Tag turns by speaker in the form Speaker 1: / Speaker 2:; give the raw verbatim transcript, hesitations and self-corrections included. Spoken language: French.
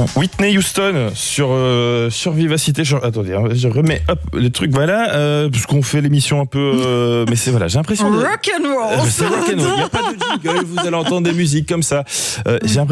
Speaker 1: Whitney Houston sur, euh, sur Vivacité. Je, attendez, hein, je remets hop, les trucs, voilà, euh, parce qu'on fait l'émission un peu. Euh, mais c'est voilà, j'ai l'impression de.
Speaker 2: Rock'n'roll.
Speaker 1: Euh, c'est rock'n'roll. Il n'y a pas de jingle, vous allez entendre des musiques comme ça. Euh, j'ai